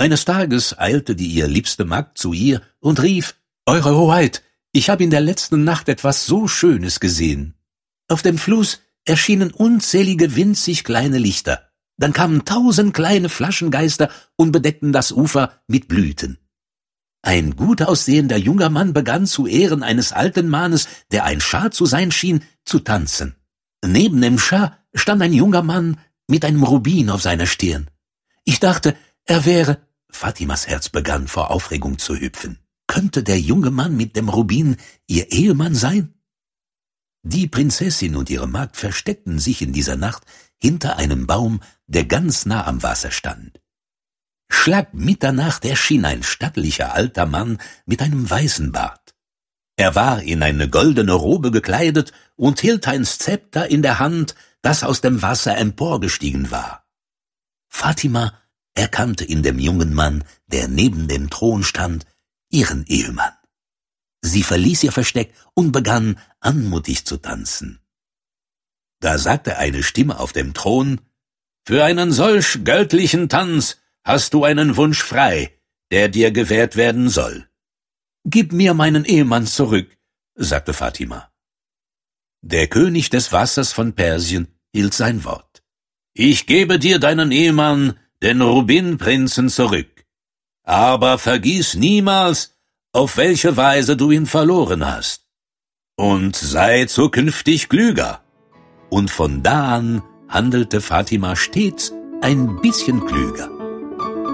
Eines Tages eilte die ihr liebste Magd zu ihr und rief: »Eure Hoheit, ich habe in der letzten Nacht etwas so Schönes gesehen. Auf dem Fluss erschienen unzählige winzig kleine Lichter. Dann kamen 1000 kleine Flaschengeister und bedeckten das Ufer mit Blüten. Ein gut aussehender junger Mann begann zu Ehren eines alten Mannes, der ein Schah zu sein schien, zu tanzen. Neben dem Schah stand ein junger Mann mit einem Rubin auf seiner Stirn. Ich dachte, er wäre…« Fatimas Herz begann vor Aufregung zu hüpfen. Könnte der junge Mann mit dem Rubin ihr Ehemann sein? Die Prinzessin und ihre Magd versteckten sich in dieser Nacht hinter einem Baum, der ganz nah am Wasser stand. Schlag Mitternacht erschien ein stattlicher alter Mann mit einem weißen Bart. Er war in eine goldene Robe gekleidet und hielt ein Zepter in der Hand, das aus dem Wasser emporgestiegen war. Fatima erkannte in dem jungen Mann, der neben dem Thron stand, ihren Ehemann. Sie verließ ihr Versteck und begann anmutig zu tanzen. Da sagte eine Stimme auf dem Thron: »Für einen solch göttlichen Tanz hast du einen Wunsch frei, der dir gewährt werden soll.« »Gib mir meinen Ehemann zurück«, sagte Fatima. Der König des Wassers von Persien hielt sein Wort. »Ich gebe dir deinen Ehemann, den Rubinprinzen, zurück. Aber vergiss niemals, auf welche Weise du ihn verloren hast. Und sei zukünftig klüger.« Und von da an handelte Fatima stets ein bisschen klüger.